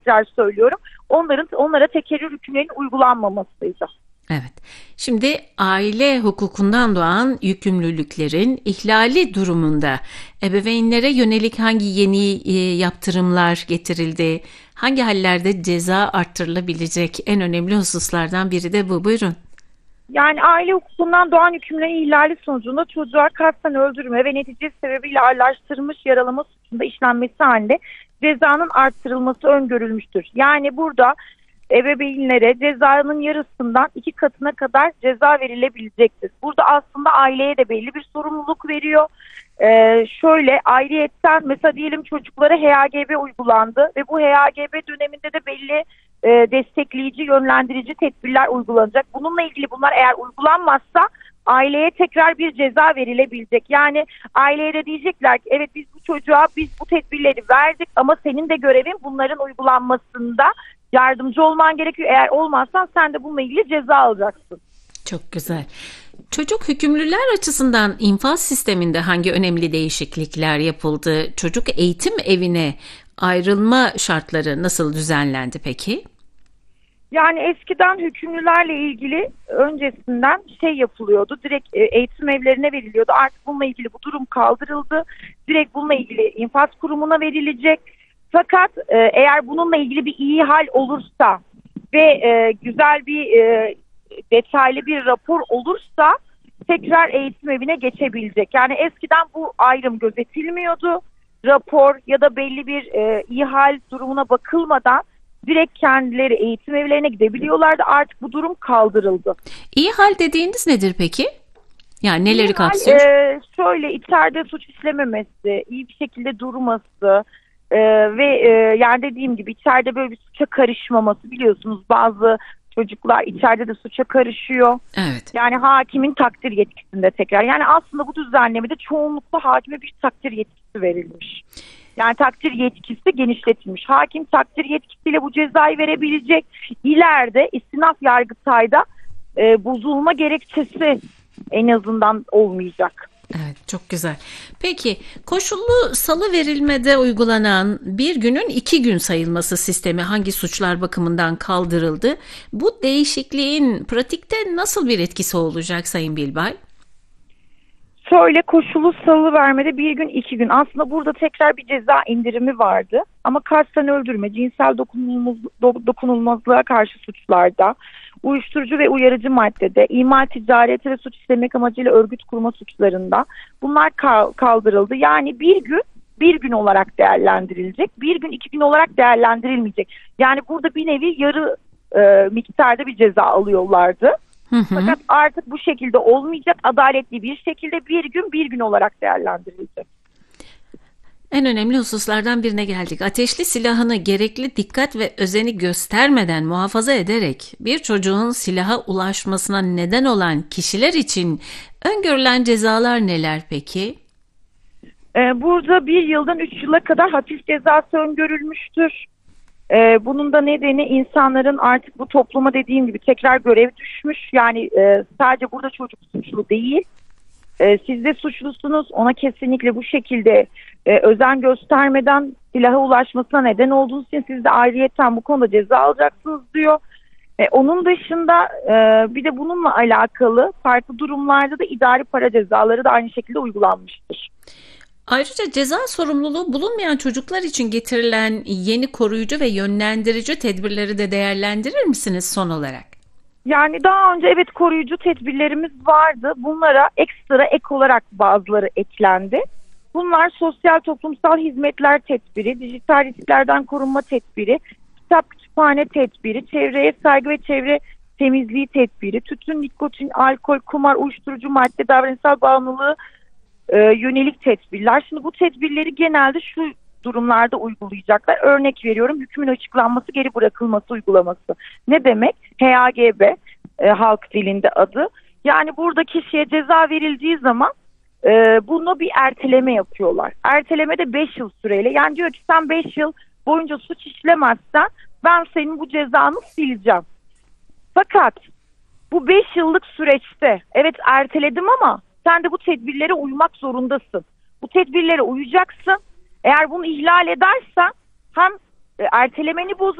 tekrar söylüyorum. Onlara tekerrür hükümlerinin uygulanmamasıydı. Evet. Şimdi aile hukukundan doğan yükümlülüklerin ihlali durumunda ebeveynlere yönelik hangi yeni yaptırımlar getirildi? Hangi hallerde ceza arttırılabilecek? En önemli hususlardan biri de bu. Buyurun. Yani aile hukukundan doğan hükümlerin ihlali sonucunda çocuğa kasten öldürme ve neticesi sebebiyle ağırlaştırılmış yaralama suçunda işlenmesi halinde cezanın arttırılması öngörülmüştür. Yani burada ebeveynlere cezanın yarısından 2 katına kadar ceza verilebilecektir. Burada aslında aileye de belli bir sorumluluk veriyor. Şöyle ayrıyetten mesela diyelim çocuklara HAGB uygulandı ve bu HAGB döneminde de belli destekleyici, yönlendirici tedbirler uygulanacak. Bununla ilgili bunlar eğer uygulanmazsa aileye tekrar bir ceza verilebilecek. Yani aileye de diyecekler ki evet biz bu çocuğa bu tedbirleri verdik ama senin de görevin bunların uygulanmasında yardımcı olman gerekiyor. Eğer olmazsan sen de bununla ilgili ceza alacaksın. Çok güzel. Çocuk hükümlüler açısından infaz sisteminde hangi önemli değişiklikler yapıldı? Çocuk eğitim evine ayrılma şartları nasıl düzenlendi peki? Yani eskiden hükümlülerle ilgili öncesinden yapılıyordu. Direkt eğitim evlerine veriliyordu. Artık bununla ilgili bu durum kaldırıldı. Direkt bununla ilgili infaz kurumuna verilecek. Fakat eğer bununla ilgili bir iyi hal olursa ve güzel bir detaylı bir rapor olursa tekrar eğitim evine geçebilecek. Yani eskiden bu ayrım gözetilmiyordu. Rapor ya da belli bir iyi hal durumuna bakılmadan direkt kendileri eğitim evlerine gidebiliyorlardı. Artık bu durum kaldırıldı. İyi hal dediğiniz nedir peki? Yani neleri kapsıyor? Şöyle içeride suç işlememesi, iyi bir şekilde durması ve yani dediğim gibi içeride böyle bir suça karışmaması, biliyorsunuz bazı çocuklar içeride de suça karışıyor. Evet. Yani hakimin takdir yetkisinde tekrar. Yani aslında bu düzenlemede çoğunlukla hakime bir takdir yetkisi verilmiş. Yani takdir yetkisi genişletilmiş. Hakim takdir yetkisiyle bu cezayı verebilecek. İleride istinaf Yargıtay'da bozulma gerekçesi en azından olmayacak. Evet, çok güzel. Peki koşullu salı verilmede uygulanan bir günün 2 gün sayılması sistemi hangi suçlar bakımından kaldırıldı? Bu değişikliğin pratikte nasıl bir etkisi olacak Sayın Bilbay? Şöyle koşulu salı vermede 1 gün 2 gün. Aslında burada tekrar bir ceza indirimi vardı. Ama kasten öldürme, cinsel dokunulmazlığa karşı suçlarda, uyuşturucu ve uyarıcı maddede, imal ticareti ve suç işlemek amacıyla örgüt kurma suçlarında bunlar kaldırıldı. Yani bir gün olarak değerlendirilecek. 1 gün 2 gün olarak değerlendirilmeyecek. Yani burada bir nevi yarı miktarda bir ceza alıyorlardı. Fakat artık bu şekilde olmayacak. Adaletli bir şekilde bir gün olarak değerlendirilecek. En önemli hususlardan birine geldik. Ateşli silahını gerekli dikkat ve özeni göstermeden muhafaza ederek bir çocuğun silaha ulaşmasına neden olan kişiler için öngörülen cezalar neler peki? Burada 1 yıldan 3 yıla kadar hapis cezası öngörülmüştür. Bunun da nedeni insanların artık bu topluma dediğim gibi tekrar görev düşmüş. Yani sadece burada çocuk suçlu değil. Siz de suçlusunuz. Ona kesinlikle bu şekilde özen göstermeden silaha ulaşmasına neden olduğunuz için siz de ayrıyeten bu konuda ceza alacaksınız diyor. Onun dışında bir de bununla alakalı farklı durumlarda da idari para cezaları da aynı şekilde uygulanmıştır. Ayrıca ceza sorumluluğu bulunmayan çocuklar için getirilen yeni koruyucu ve yönlendirici tedbirleri de değerlendirir misiniz son olarak? Yani daha önce evet koruyucu tedbirlerimiz vardı. Bunlara ekstra ek olarak bazıları eklendi. Bunlar sosyal toplumsal hizmetler tedbiri, dijital risklerden korunma tedbiri, kitap kütüphane tedbiri, çevreye saygı ve çevre temizliği tedbiri, tütün, nikotin, alkol, kumar, uyuşturucu madde, davranışsal bağımlılığı yönelik tedbirler. Şimdi bu tedbirleri genelde şu durumlarda uygulayacaklar. Örnek veriyorum, hükmün açıklanması, geri bırakılması uygulaması. Ne demek? HAGB halk dilinde adı. Yani burada kişiye ceza verildiği zaman bunu bir erteleme yapıyorlar. Erteleme de 5 yıl süreyle. Yani diyor ki sen 5 yıl boyunca suç işlemezsen ben senin bu cezanı sileceğim. Fakat bu 5 yıllık süreçte evet erteledim ama sen de bu tedbirlere uymak zorundasın. Bu tedbirlere uyacaksın. Eğer bunu ihlal edersen hem ertelemeni